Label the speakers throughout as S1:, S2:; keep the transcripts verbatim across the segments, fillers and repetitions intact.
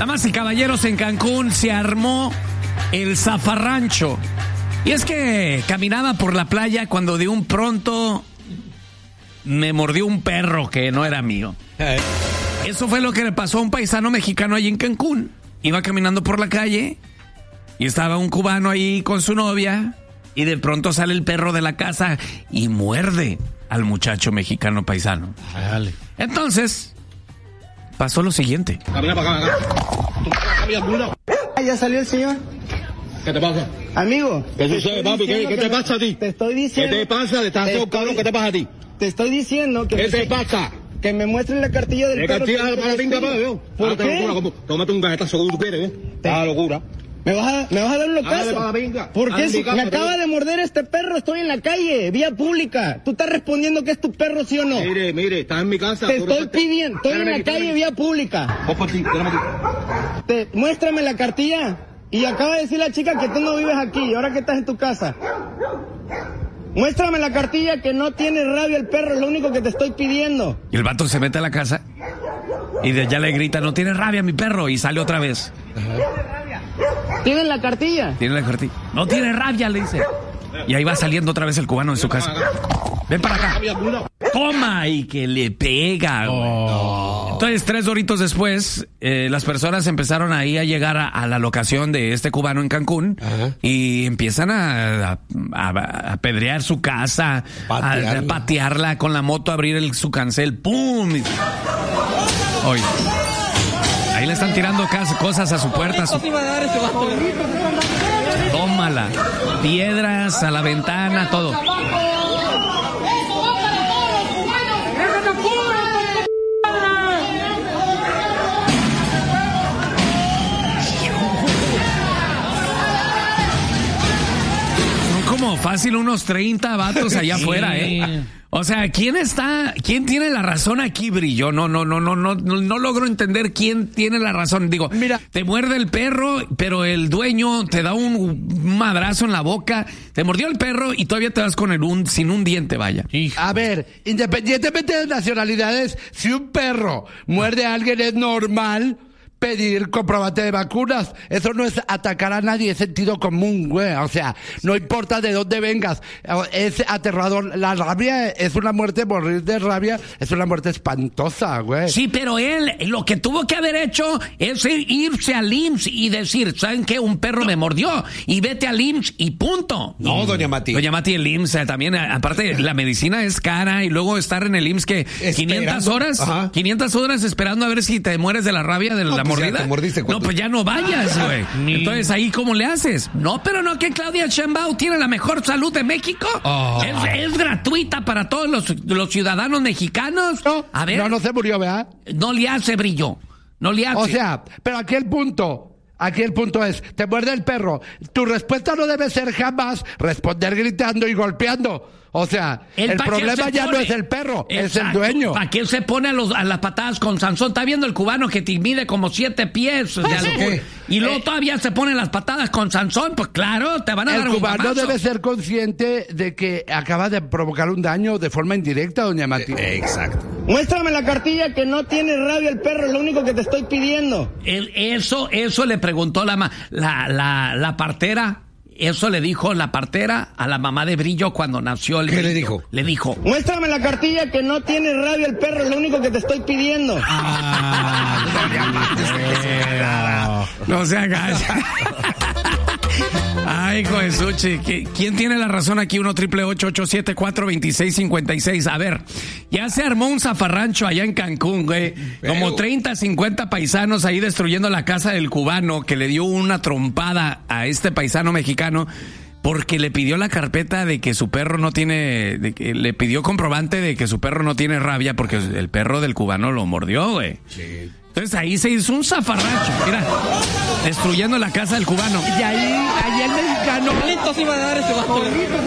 S1: Damas y caballeros, en Cancún se armó el zafarrancho. Y es que caminaba por la playa cuando de un pronto me mordió un perro que no era mío. Eso fue lo que le pasó a un paisano mexicano allí en Cancún. Iba caminando por la calle y estaba un cubano ahí con su novia y de pronto sale el perro de la casa y muerde al muchacho mexicano paisano.
S2: Dale.
S1: Entonces, pasó lo siguiente.
S3: Camina para acá, acá.
S4: Ah, ya salió el señor.
S3: ¿Qué te pasa?
S4: Amigo.
S3: ¿Qué sucede, papi? ¿Qué, ¿qué te
S4: me,
S3: pasa a ti?
S4: Te estoy diciendo.
S3: ¿Qué te pasa? ¿Te estás haciendo cabrón? ¿Qué te pasa a ti?
S4: Te estoy diciendo que...
S3: ¿Qué
S4: me,
S3: te pasa?
S4: Que me muestren la cartilla del
S3: ¿Qué
S4: perro.
S3: cartilla
S4: que
S3: para la pinga, para yo?
S4: ¿Por qué?
S3: Locura, tómate un galletazo que tú quieres, ¿eh? Está locura.
S4: ¿Me vas a, me vas a dar un locazo?
S3: Para la pinga.
S4: ¿Por qué?
S3: Dale,
S4: Si
S3: casa,
S4: me acaba
S3: pero...
S4: de morder este perro, estoy en la calle, vía pública. ¿Tú estás respondiendo que es tu perro, sí o no?
S3: Mire, mire, estás en mi casa.
S4: Te estoy pidiendo, estoy en la
S3: aquí,
S4: calle, vía pública.
S3: Vos por ti, déjame aquí.
S4: Te, muéstrame la cartilla. Y acaba de decir la chica que tú no vives aquí, y ahora que estás en tu casa. Muéstrame la cartilla que no tiene rabia el perro, es lo único que te estoy pidiendo.
S1: Y el vato se mete a la casa y de allá le grita, no tiene rabia mi perro, y sale otra vez.
S4: ¿Tienen la cartilla?
S1: Tiene la cartilla. No tiene rabia, le dice. Y ahí va saliendo otra vez el cubano de su casa. Ven para acá. Toma, y que le pega. Oh. Entonces, tres horitos después, eh, las personas empezaron ahí a llegar a, a la locación de este cubano en Cancún. Ajá. Y empiezan a, a, a, a apedrear su casa, patearla. A, a patearla con la moto, abrir el, su cancel. ¡Pum! Oye, ahí le están tirando cosas a su puerta. Su... Tómala. Piedras a la ventana, todo. Como fácil unos treinta vatos allá afuera, ¿eh? O sea, ¿quién está, quién tiene la razón aquí, Brillo? No, no, no, no, no, no, no logro entender quién tiene la razón. Digo, mira, te muerde el perro, pero el dueño te da un madrazo en la boca, te mordió el perro y todavía te vas con el un, sin un diente, vaya.
S2: A ver, independientemente de nacionalidades, si un perro muerde a alguien es normal pedir comprobante de vacunas. Eso no es atacar a nadie, es sentido común, güey. O sea, no importa de dónde vengas. Es aterrador. La rabia es una muerte, morir de rabia es una muerte espantosa, güey.
S1: Sí, pero él lo que tuvo que haber hecho es irse al I M S S y decir, ¿saben qué? Un perro me mordió. Y vete al I M S S y punto.
S2: No, doña Mati.
S1: Doña Mati, el I M S S también, aparte, la medicina es cara y luego estar en el I M S S que esperando. quinientas horas, Ajá. quinientas horas esperando a ver si te mueres de la rabia de no, la pues mordida. No, pues ya no vayas, güey. Entonces, ¿ahí cómo le haces? No, pero no, que Claudia Sheinbaum tiene la mejor salud de México. Oh. Es, es gratuita para todos los, los ciudadanos mexicanos.
S2: No,
S1: a ver.
S2: No, no se murió, ¿verdad?
S1: No le hace, Brillo. No le hace.
S2: O sea, pero aquí el punto... Aquí el punto es, te muerde el perro. Tu respuesta no debe ser jamás responder gritando y golpeando. O sea, el, el problema ya no es el perro, Exacto. es el dueño.
S1: ¿Para qué se pone a, los, a las patadas con Sansón? Está viendo el cubano que te mide como siete pies. De ¿Qué? Y luego eh, todavía se ponen las patadas con Sansón. Pues claro, te van a dar un
S2: cubano
S1: guamazo.
S2: Debe ser consciente de que acaba de provocar un daño de forma indirecta, doña Mati.
S1: Eh, exacto.
S4: Muéstrame la cartilla que no tiene rabia el perro, es lo único que te estoy pidiendo.
S1: El, eso, eso le preguntó la, la, la, la partera. Eso le dijo la partera a la mamá de Brillo cuando nació el
S2: ¿Qué
S1: Brillo.
S2: le dijo?
S1: Le dijo.
S4: Muéstrame la cartilla que no tiene rabia el perro, es lo único que te estoy pidiendo.
S1: Ah, no, no se agacha. Ay, hijo de Suchi, ¿quién tiene la razón aquí? uno triple ocho ocho siete cuatro dos seis cinco seis. A ver, ya se armó un zafarrancho allá en Cancún, güey. Como treinta, cincuenta paisanos ahí destruyendo la casa del cubano que le dio una trompada a este paisano mexicano porque le pidió la carpeta de que su perro no tiene, de que le pidió comprobante de que su perro no tiene rabia porque el perro del cubano lo mordió, güey. Sí. Entonces ahí se hizo un zafarrancho, mira, destruyendo la casa del cubano.
S2: Y ahí, ahí el mexicano...
S4: Listo, sí va a dar ese bastón.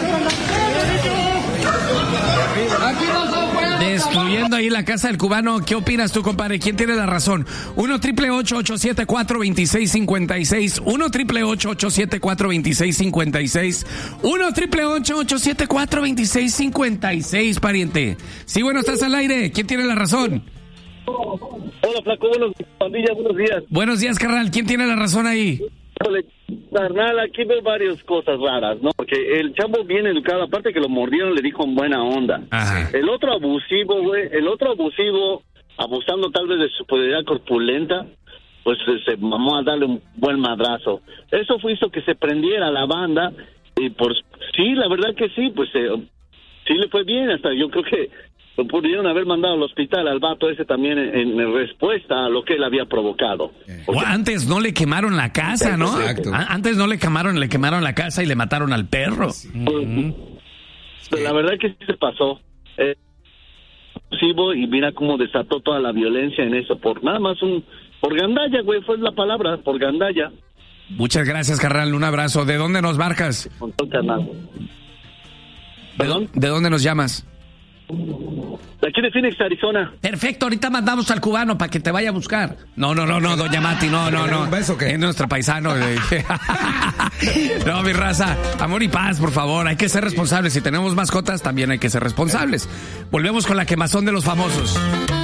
S1: Destruyendo ahí la casa del cubano. ¿Qué opinas tú, compadre? ¿Quién tiene la razón? uno triple ocho ocho siete cuatro dos seis cinco seis. uno triple ocho ocho siete cuatro dos seis cinco seis. uno triple ocho ocho siete cuatro dos seis cinco seis, pariente. Sí, bueno, estás al aire. ¿Quién tiene la razón?
S5: Hola, Flaco, buenos días, pandilla, buenos días.
S1: Buenos días, carnal. ¿Quién tiene la razón ahí?
S5: Carnal, aquí veo varias cosas raras, ¿no? Porque el chavo bien educado, aparte que lo mordieron, le dijo en buena onda.
S1: Ajá.
S5: El otro abusivo, güey, el otro abusivo, abusando tal vez de su superioridad corpulenta, pues se mamó a darle un buen madrazo. Eso fue hizo que se prendiera la banda y por sí, la verdad que sí, pues eh, sí le fue bien, hasta yo creo que lo pudieron haber mandado al hospital al vato ese también en, en respuesta a lo que él había provocado.
S1: O sea, antes no le quemaron la casa, ¿no?
S6: Exacto.
S1: A- Antes no le quemaron, le quemaron la casa y le mataron al perro.
S5: Pues, la verdad que sí se pasó. Eh, abusivo, y mira cómo desató toda la violencia en eso, por nada más un... Por gandalla, güey, fue la palabra, por gandalla.
S1: Muchas gracias, carnal. Un abrazo. ¿De dónde nos marcas?
S5: Con todo el canal.
S1: ¿De, dó- ¿De dónde nos llamas?
S5: De aquí de Phoenix, Arizona.
S1: Perfecto, ahorita mandamos al cubano para que te vaya a buscar. No, no, no, no, doña Mati, no, no, no.
S6: ¿Un beso qué?
S1: Es nuestro paisano. No, mi raza, amor y paz, por favor. Hay que ser responsables. Si tenemos mascotas, también hay que ser responsables. Volvemos con la quemazón de los famosos.